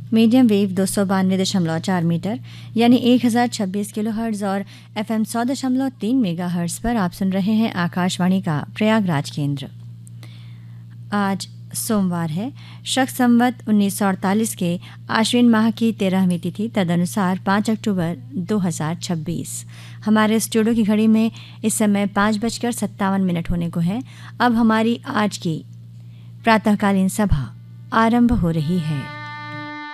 Medium wave 292.4 metre यानी 1026 kilohertz और FM 100.3 megahertz पर आप सुन रहे हैं आकाशवाणी का प्रयागराज केंद्र। आज सोमवार है, शक संवत 1948 के आश्विन माह की 13वीं तिथि, तदनुसार 5 अक्टूबर 2026। हमारे स्टूडियो की घड़ी में इस समय 5:57 होने को है। अब हमारी आज की प्रातःकालीन सभा आरंभ हो रही है।